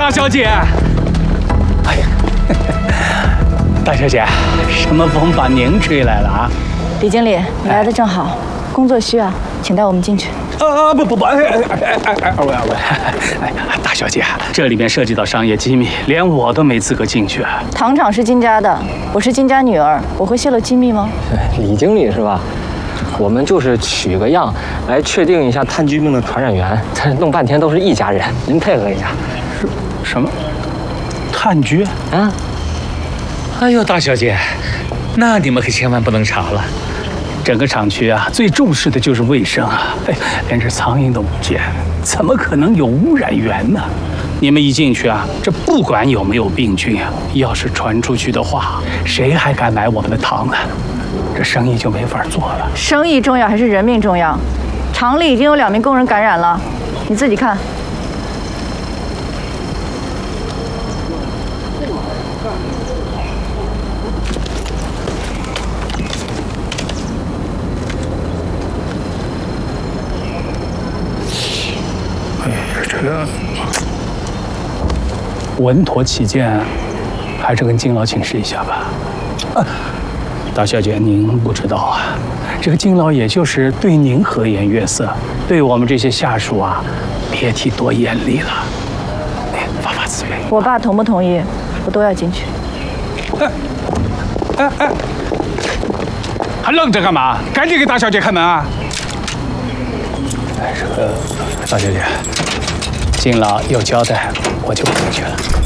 大小姐。哎呀，大小姐，什么风把您吹来了啊？ 李经理，你来的正好，工作需要，请带我们进去。 不，大小姐，这里面涉及到商业机密，连我都没资格进去啊。 糖厂是金家的，我是金家女儿，我会泄露机密吗？ 李经理是吧？我们就是取个样来确定一下炭疽病的传染源，弄半天都是一家人，您配合一下。 什么？炭疽？ 啊？ 哎呦，大小姐，那你们可千万不能查了。整个厂区啊，最重视的就是卫生啊！哎，连只苍蝇都不见，怎么可能有污染源呢？你们一进去啊，这不管有没有病菌啊，要是传出去的话，谁还敢买我们的糖呢？这生意就没法做了。 生意重要还是人命重要？厂里已经有2名工人感染了，你自己看。 稳妥起见，还是跟金老请示一下吧。大小姐，您不知道啊，这个金老也就是对您和颜悦色，对我们这些下属啊，别提多严厉了。发发慈悲。 我爸同不同意，我都要进去。 还愣着干嘛？赶紧给大小姐开门啊！哎，这个大小姐，金老有交代，我就不进去了。